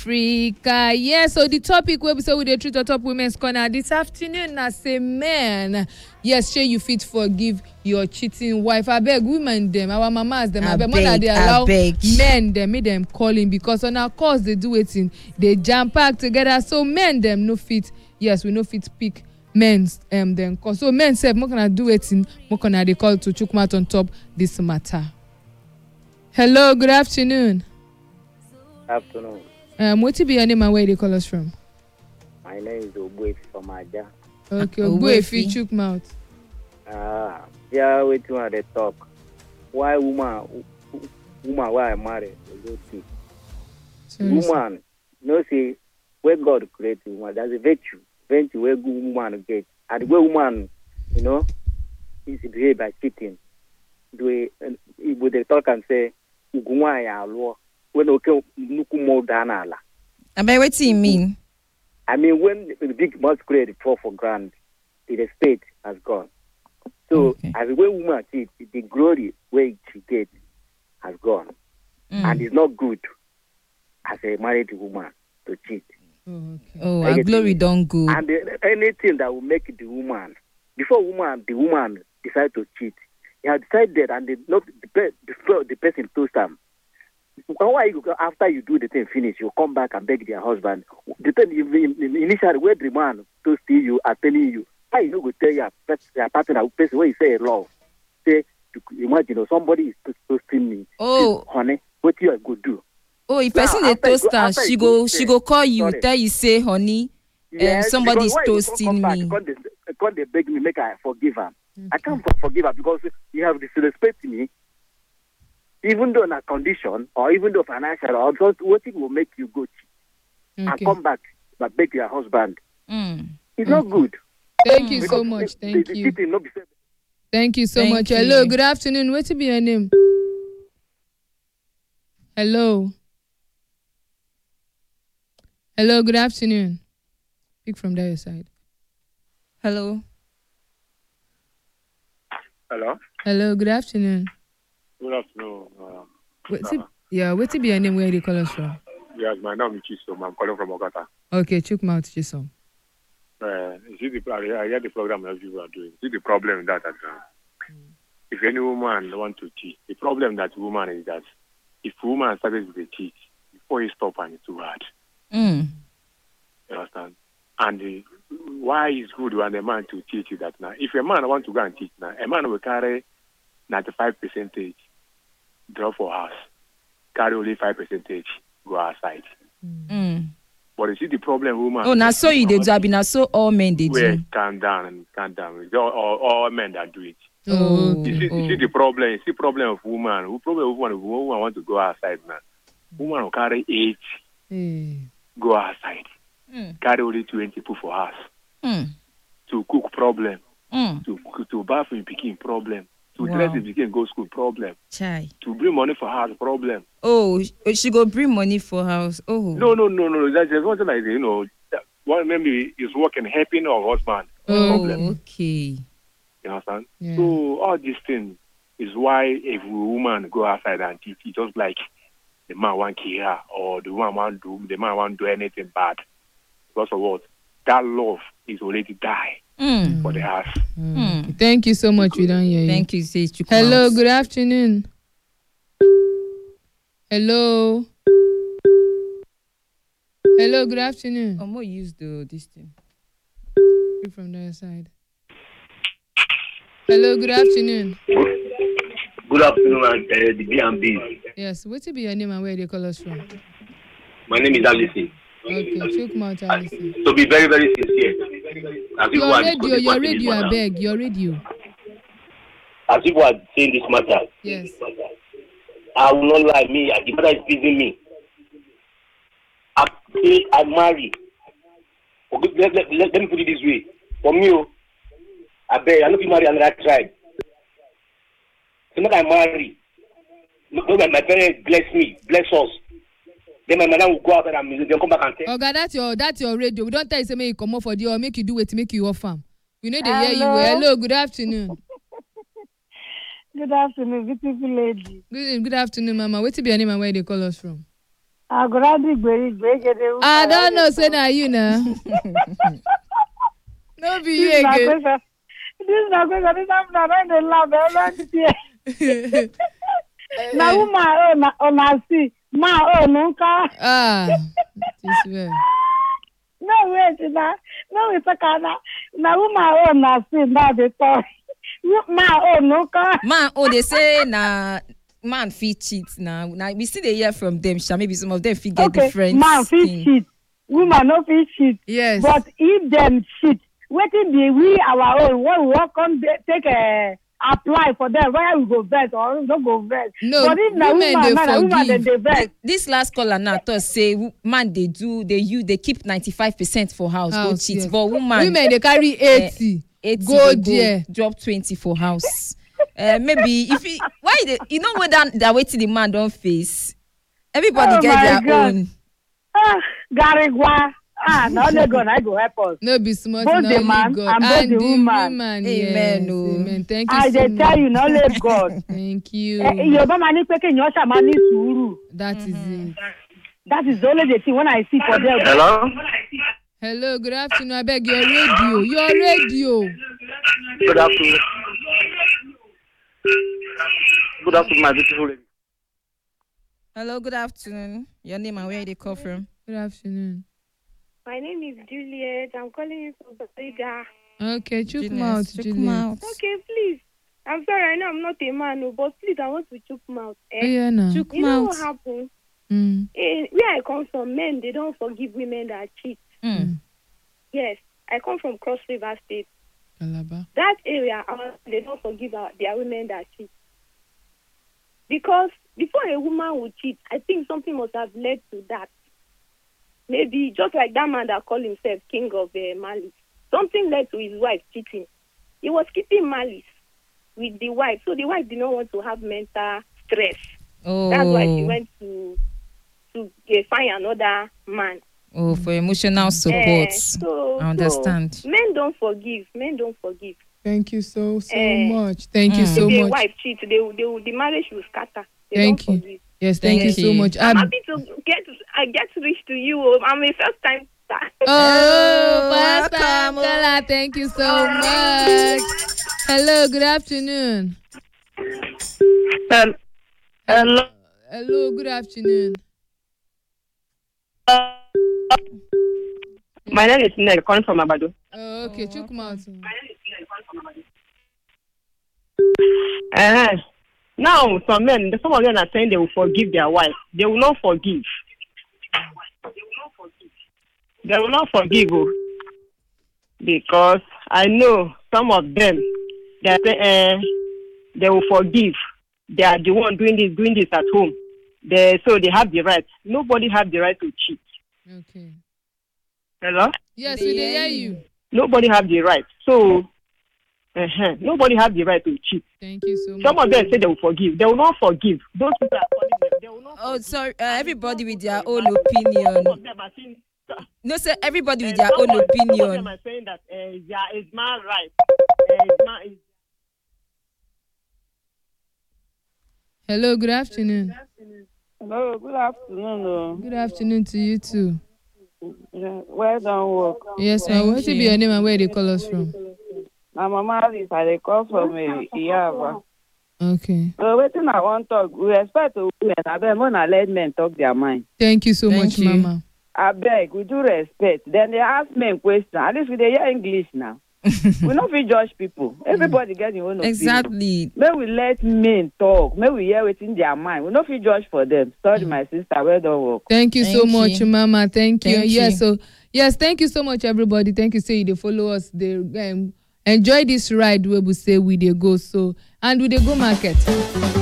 Africa. Yes, so the topic where we say we dey treat on top women's corner this afternoon na say men. Yes, shey you fit forgive your cheating wife. Abeg women dem, our mamas dem, abeg more than dey allow men dem make dem call in because on our calls dey do wetin dey jam pack together. So men dem no fit. Yes, we no fit pick men's dem call. So men sef make una do wetin make una dey call to chook mouth on top this matter. Hello, good afternoon. Afternoon. What be your name and where they call us from? My name is Ogbuefi from Aja. Okay, Ogbuefi, chook mouth. Yeah, wait till they talk. Why woman why I marry? Go see. Woman, no say where God created woman, there's a virtue where good woman get. And where woman, is behave by cheating. Would they talk and say, Ugumwa ya law. When okay, nukumo danala. What do you mean? I mean, when the big masquerade fall for granted, the state has gone. So, as a way woman cheats, the glory where she gets has gone. And it's not good as a married woman to cheat. Our glory don't go. And anything that will make the woman, before the woman decide to cheat, he has decided and not the person toast them. Why after you do the thing finish, you come back and beg their husband. The thing initially where the man to see you are telling you, why you no go tell your partner person when you say love. Say imagine somebody is toasting me. Oh, honey, what you go do? Oh, if person dey toast her, she go call you, tell you say, honey, somebody is toasting me. Because they beg me, make I forgive her. I can't forgive her because you have disrespect me. Even though on a condition, or even though financial, or just what it will make you go cheat and come back but beg your husband. It's not good. Thank you so much. Thank you. Thank you so much. Hello, good afternoon. What be your name? Hello. Hello, good afternoon. Speak from there side. Hello. Hello. Hello, good afternoon. Good afternoon. What be your name? Where you call us from? Yes, my name is Chisom. I'm calling from Ogata. Okay, chook mouth, Chisom. I hear the program that you are doing. See the problem in that if any woman want to cheat, the problem that woman is that if woman started with a cheat, before he stop and it's too hard. You understand? And why it's good when a man to cheat is that now, if a man want to go and cheat now, a man will carry 95% drop for house, carry only 5% go outside. But you see the problem, woman. Oh, now so you did job, now so all men did do. Calm down. All men that do it. Oh, you see the problem. You see problem of woman. The problem of woman want to go outside now. Woman will carry 8, go outside. Carry only 20 put for house. To cook problem. To bath in picking problem. To dress if you can go school problem. Chai. To bring money for house problem. Oh, she go bring money for house. Oh. No. That's just one thing like one maybe is working helping her husband. Problem. Okay. You understand? Yeah. So all these things is why if a woman go outside and cheat, it's just like the man want to kill her or the man want do anything bad. Because of what? That love is already die for the house. Thank you so much. We don't hear you. Thank you, say Hello, good afternoon. Hello. Hello, good afternoon. I'm gonna use this thing. From the other side. Hello, good afternoon. Good afternoon, the B&B. Yes, what be your name and where they call us from? My name is Alison. Okay, chook mouth, Alison. So be very, very sincere. Your radio, I beg, your radio. As people are saying this matter, yes. I will not lie, the matter is pleasing me. I marry. Okay, let me put it this way. For me, I beg, I don't marry another tribe. So when I marry, my parents bless us. Then my madam will go out and they'll come back and tell. Okay, that's your radio. We don't tell you say make you come up for the or make you do it to make you off farm. We know they hear you. Hello, good afternoon. Good afternoon, beautiful lady. Good afternoon, Mama. What be your name and where they call us from? I don't know, say na you na. No be you again. This is not going to be something the love. Now, ma see, ma nunca. This way. No, wait, no, it's a kana. Now, ma see, now the talk. Ma nunca. They say na man fit cheat now. Now we see they hear from them. Maybe some of them fit get different. Man fit cheat. Woman no fit cheat. Yes. But if them cheat, waiting be we our own. When we work on take apply for them, whether we go vet or don't go vet. No, but if na woman they vet. This last caller now thought say man they keep 95% for house go cheat, yes. But women they carry 80 go there drop 20 for house. Maybe if why you know whether they're waiting the man don't face. Everybody get their own. Garigwa. No, God, I go help us. No be smart. Both the man and both the woman. Amen. Yes, amen. Thank you so much. I tell you, no let God. Thank you. That is it. That is only the thing when I see for them. Hello? Hello, good afternoon. I beg your radio. Good afternoon. Good afternoon, my beautiful lady. Hello, good afternoon. Your name and where you call from? Good afternoon. My name is Juliet. I'm calling you from Bariga. Okay, choke mouth, Juliet. Okay, please. I'm sorry, I know I'm not a man, but please, I want to choke mouth. Yeah, no. Choke you know what happens? Where I come from, men, they don't forgive women that cheat. Yes, I come from Cross River State. Alaba. That area, they don't forgive their women that cheat. Because before a woman would cheat, I think something must have led to that. Maybe just like that man that called himself king of malice. Something led to his wife cheating. He was keeping malice with the wife. So the wife did not want to have mental stress. That's why she went to find another man. Oh, for emotional support. I understand. So men don't forgive. Thank you so much. Thank you so much. If the wife cheats, the marriage will scatter. Thank you. Forgive. Yes, thank you so much. I'm happy to get reach to you. I'm a first time star. First time caller. Thank you so much. Hello, good afternoon. Hello. Hello, good afternoon. My name is Ned, calling from Abado. Okay, choke mouth. Now, some of them are saying they will forgive their wife. They will not forgive. They will not forgive because I know some of them that they will forgive. They are the one doing this at home. So they have the right. Nobody have the right to cheat. Okay. Hello? Yes, we hear you. Nobody have the right. So nobody have the right to cheat. Thank you so much. Some of them say they will forgive. They will not forgive. Those people are calling them. They will not forgive. Sorry. Everybody with their own opinion. Some of them are saying, no, sir. Everybody with their own opinion. Some of them are saying that it's my right. Hello, good afternoon. Hello, good afternoon. Good afternoon to you too. Yeah, well done work. Yes, ma'am. What will be your name and where they call us from? My mama is I call from Iyava. Okay. So waiting I want to talk. We expect to women. I beg when I let men talk their mind. Thank you so much, Mama. I beg, we do respect. Then they ask men question. At least we dey hear English now. We not fit judge people. Everybody get your own opinion. Exactly. May we let men talk. May we hear what's in their mind. We not fit judge for them. Sorry, my sister. Well done work. Thank you so much, Mama. Thank you. Yes, thank you so much, everybody. Thank you. Say they follow us. They enjoy this ride where we say we dey go. So and we dey go market.